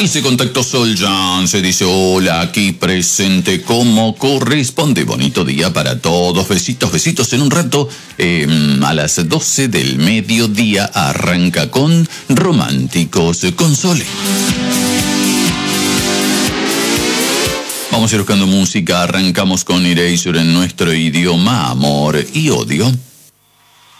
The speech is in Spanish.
Y se contactó Sol Jan, se dice hola, aquí presente como corresponde. Bonito día para todos, besitos, besitos. En un rato, a las 12 del mediodía, arranca con Románticos con Sole. Vamos a ir buscando música, arrancamos con Erasure en nuestro idioma, amor y odio.